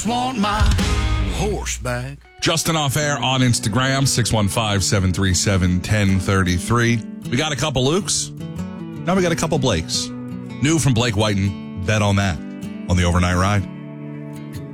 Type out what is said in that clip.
Want my horse back. Justin Off Air on Instagram, 615-737-1033. We got a couple Lukes. Now we got a couple Blakes. New from Blake Whiten. Bet on that on the Overnight Ride.